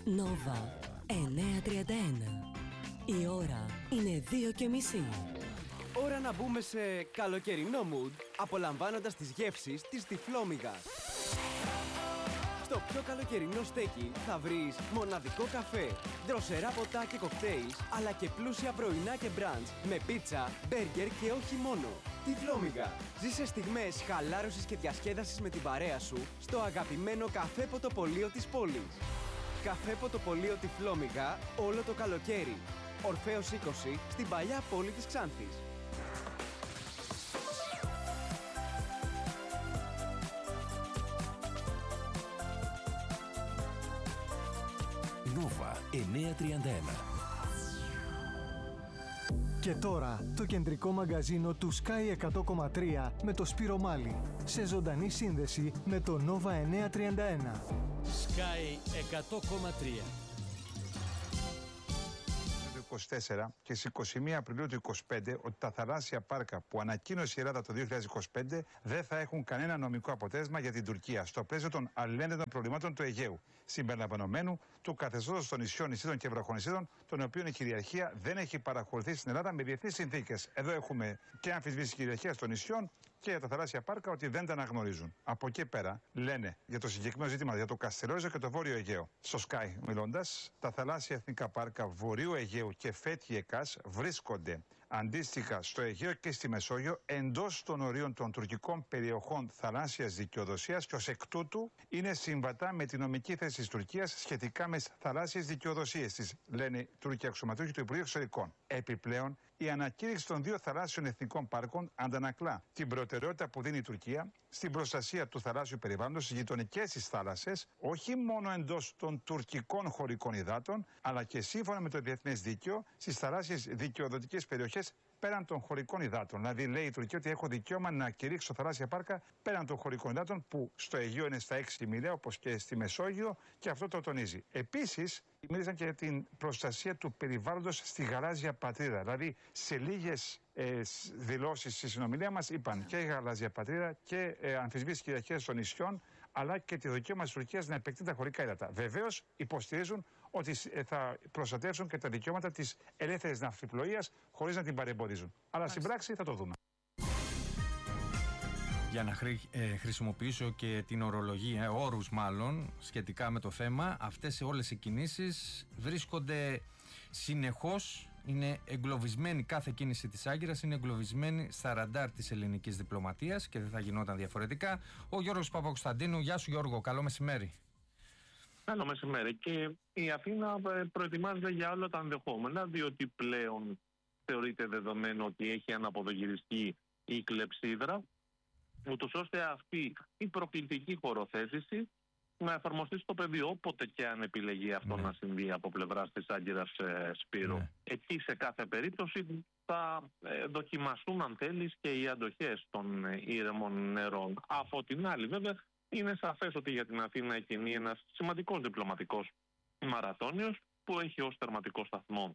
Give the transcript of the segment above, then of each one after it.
Νόβα 9:31. Η ώρα είναι 2:30. Ώρα να μπούμε σε καλοκαιρινό mood, απολαμβάνοντας τις γεύσεις της Τυφλόμυγας. Στο πιο καλοκαιρινό στέκι θα βρεις μοναδικό καφέ, δροσερά ποτά και κοκτέιλς, αλλά και πλούσια πρωινά και μπραντς με πίτσα, μπέργκερ και όχι μόνο. Τυφλόμυγα. Ζήσε στιγμές χαλάρωσης και διασκέδασης με την παρέα σου στο αγαπημένο καφέ ποτοπολείο της πόλης. Καφέ ποτοπολείο Τυφλόμυγα όλο το καλοκαίρι. Ορφέως 20 στην παλιά πόλη της Ξάνθης. Νόβα 9:31. Και τώρα το κεντρικό μαγκαζίνο του Sky 100,3 με το Σπύρο Μάλη, σε ζωντανή σύνδεση με το Nova 931. Sky 100,3. 24 και στις 21 Απριλίου του 2025 ότι τα θαλάσσια πάρκα που ανακοίνωσε η Ελλάδα το 2025 δεν θα έχουν κανένα νομικό αποτέλεσμα για την Τουρκία στο πλαίσιο των αλληλένδετων προβλημάτων του Αιγαίου, συμπεριλαμβανομένου του καθεστώτος των νησιών, νησίδων και βραχονησίδων, των οποίων η κυριαρχία δεν έχει παραχωρηθεί στην Ελλάδα με διεθνείς συνθήκες. Εδώ έχουμε και αμφισβήτηση κυριαρχίας των νησιών και για τα θαλάσσια πάρκα ότι δεν τα αναγνωρίζουν. Από εκεί πέρα λένε για το συγκεκριμένο ζήτημα για το Καστελόριζο και το Βόρειο Αιγαίο. Στο Sky μιλώντας, τα θαλάσσια εθνικά πάρκα Βορείου Αιγαίου και Φέτη Εκάς βρίσκονται αντίστοιχα στο Αιγαίο και στη Μεσόγειο εντός των ορίων των τουρκικών περιοχών θαλάσσιας δικαιοδοσίας και ως εκ τούτου είναι συμβατά με τη νομική θέση της Τουρκίας σχετικά με θαλάσσιες δικαιοδοσίες της, λένε οι Τούρκοι αξιωματούχοι του Υπουργείου Εξωτερικών. Επιπλέον, η ανακήρυξη των δύο θαλάσσιων εθνικών πάρκων αντανακλά την προτεραιότητα που δίνει η Τουρκία στην προστασία του θαλάσσιου περιβάλλοντος στις γειτονικές της θάλασσες, όχι μόνο εντός των τουρκικών χωρικών υδάτων, αλλά και σύμφωνα με το διεθνές δίκαιο στις θαλάσσιες δικαιοδοτικές περιοχές πέραν των χωρικών υδάτων. Δηλαδή, λέει η Τουρκία ότι έχω δικαίωμα να κηρύξω θαλάσσια πάρκα πέραν των χωρικών υδάτων, που στο Αιγαίο είναι στα 6 μίλια, όπως και στη Μεσόγειο, και αυτό το τονίζει. Επίσης, μίλησαν και για την προστασία του περιβάλλοντος στη γαλάζια πατρίδα. Δηλαδή, σε λίγες δηλώσεις στη συνομιλία μας είπαν και η γαλάζια πατρίδα και αμφισβήτηση κυριαρχίας των νησιών, αλλά και τη δικαίωμα της Τουρκίας να επεκτείνει τα χωρικά ύδατα. Βεβαίως, υποστηρίζουν ότι θα προστατεύσουν και τα δικαιώματα της ελεύθερης ναυσιπλοείας χωρίς να την παρεμποδίζουν. Αλλά στην πράξη θα το δούμε. Για να χρησιμοποιήσω και την ορολογία, όρους μάλλον, σχετικά με το θέμα, αυτές όλες οι κινήσεις βρίσκονται συνεχώς, είναι εγκλωβισμένη, κάθε κίνηση της Άγκυρας είναι εγκλωβισμένη στα ραντάρ της ελληνικής διπλωματίας και δεν θα γινόταν διαφορετικά. Ο Γιώργος Παπακοσταντίνου. Γεια σου Γιώργο, καλό μεσημέρι. Καλό μεσημέρι. Και η Αθήνα προετοιμάζεται για όλα τα ενδεχόμενα, διότι πλέον θεωρείται δεδομένο ότι έχει αναποδογυριστεί η κλεψίδρα, ούτως ώστε αυτή η προκλητική χωροθέτηση να εφαρμοστεί στο πεδίο, όποτε και αν επιλεγεί αυτό να συμβεί από πλευράς της Άγκυρας, Σπύρου. Εκεί σε κάθε περίπτωση θα δοκιμαστούν, αν θέλεις, και οι αντοχές των ήρεμων νερών. Από την άλλη, βέβαια, είναι σαφές ότι για την Αθήνα εκκινεί ένας σημαντικός διπλωματικός μαραθώνιος που έχει ως τερματικό σταθμό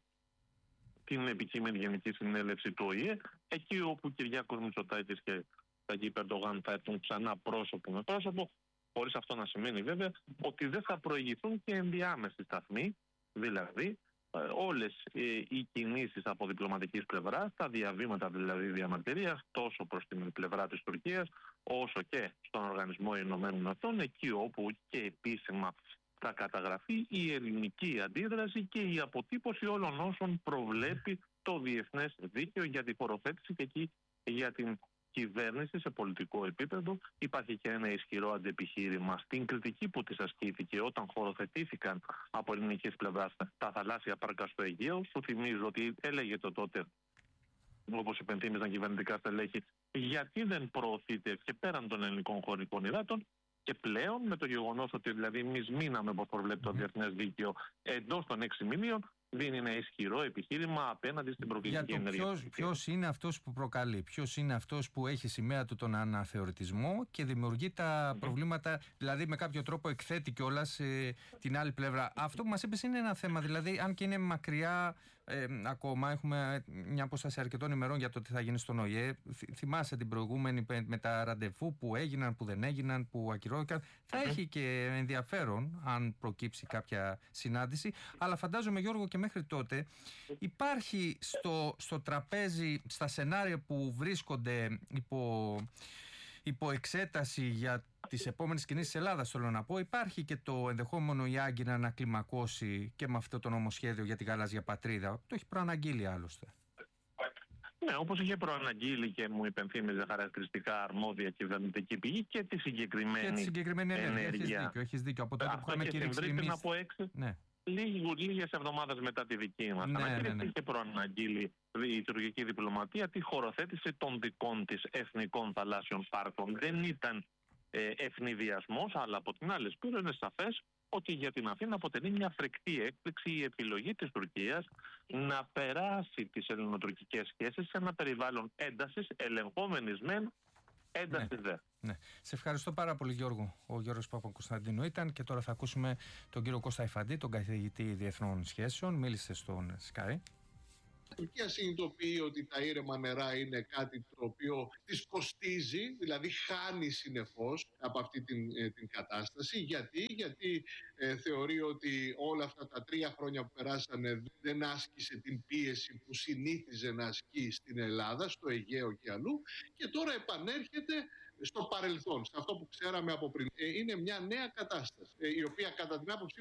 την επικείμενη Γενική Συνέλευση του ΟΗΕ, εκεί όπου Κυριάκος Μητσοτάκης και Ταγίπ Ερντογάν θα έρθουν ξανά πρόσωπο με πρόσωπο, χωρίς αυτό να σημαίνει βέβαια ότι δεν θα προηγηθούν και ενδιάμεσοι σταθμοί, δηλαδή όλες οι κινήσεις από διπλωματικής πλευράς, τα διαβήματα δηλαδή διαμαρτυρίας, τόσο προς την πλευρά της Τουρκίας, όσο και στον Οργανισμό Ηνωμένων Εθνών, εκεί όπου και επίσημα θα καταγραφεί η ελληνική αντίδραση και η αποτύπωση όλων όσων προβλέπει το διεθνές δίκαιο για τη χωροθέτηση, και εκεί για την κυβέρνηση σε πολιτικό επίπεδο υπάρχει και ένα ισχυρό αντεπιχείρημα στην κριτική που της ασκήθηκε όταν χωροθετήθηκαν από ελληνικής πλευράς τα θαλάσσια πάρκα στο Αιγαίο. Σου θυμίζω ότι έλεγε το τότε, όπως υπενθύμιζαν κυβερνητικά στελέχη, γιατί δεν προωθείται και πέραν των ελληνικών χωρικών υδάτων. Και πλέον με το γεγονός ότι δηλαδή εμείς μείναμε, όπως προβλέπει το διεθνές δίκαιο, εντός των 6 μήνων, δίνει ένα ισχυρό επιχείρημα απέναντι στην προκλητική ενέργεια. Ποιος είναι αυτός που προκαλεί, ποιος είναι αυτός που έχει σημαία του τον αναθεωρητισμό και δημιουργεί τα προβλήματα, δηλαδή με κάποιο τρόπο εκθέτει κιόλας την άλλη πλευρά. Αυτό που μας είπες είναι ένα θέμα, δηλαδή αν και είναι μακριά ακόμα. Έχουμε μια απόσταση αρκετών ημερών για το τι θα γίνει στον ΟΗΕ. Θυμάσαι την προηγούμενη με τα ραντεβού που έγιναν, που δεν έγιναν, που ακυρώθηκαν. Θα έχει και ενδιαφέρον αν προκύψει κάποια συνάντηση. Αλλά φαντάζομαι, Γιώργο, και μέχρι τότε υπάρχει στο τραπέζι, στα σενάρια που βρίσκονται υπό εξέταση για τις επόμενες κινήσεις της Ελλάδας, θέλω να πω, υπάρχει και το ενδεχόμενο η Άγκυρα να κλιμακώσει και με αυτό το νομοσχέδιο για τη γαλάζια πατρίδα. Το έχει προαναγγείλει άλλωστε. Ναι, όπως είχε προαναγγείλει και μου υπενθύμιζε χαρακτηριστικά αρμόδια κυβερνητική πηγή και τη συγκεκριμένη ενέργεια. Έχεις δίκιο. Από τότε που είχαμε κηρύξει πριν από 6, λίγες εβδομάδες μετά τη δική μας ανακήρυξη, είχε προαναγγείλει η τουρκική διπλωματία τη χωροθέτηση των δικών της εθνικών θαλάσσιων πάρκων. Δεν ήταν ευνηδιασμός, αλλά από την άλλη σπίρο είναι σαφές ότι για την Αθήνα αποτελεί μια φρικτή έκπληξη η επιλογή της Τουρκίας να περάσει τις ελληνοτουρκικές σχέσεις σε ένα περιβάλλον έντασης, ελεγχόμενης μεν, έντασης δε. Ναι. Σε ευχαριστώ πάρα πολύ, Γιώργο. Ο Γιώργος Παπακοσταντίνου ήταν, και τώρα θα ακούσουμε τον κύριο Κώστα Ιφαντή, τον καθηγητή Διεθνών Σχέσεων. Μίλησε στον Sky. Η Τουρκία συνειδητοποιεί ότι τα ήρεμα νερά είναι κάτι το οποίο της κοστίζει, δηλαδή χάνει συνεχώς από αυτή την κατάσταση. Γιατί θεωρεί ότι όλα αυτά τα 3 χρόνια που περάσανε δεν άσκησε την πίεση που συνήθιζε να ασκεί στην Ελλάδα, στο Αιγαίο και αλλού, και τώρα επανέρχεται στο παρελθόν, σε αυτό που ξέραμε από πριν. Είναι μια νέα κατάσταση, η οποία κατά την άποψή